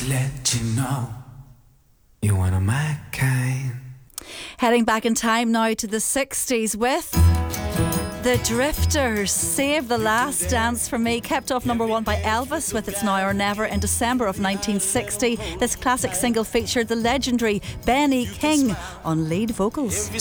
let you know you're one of my kind. Heading back in time now to the 60s with The Drifters. Save the Last Dance for Me, kept off number one by Elvis with It's Now or Never in December of 1960. This classic single featured the legendary Benny King on lead vocals.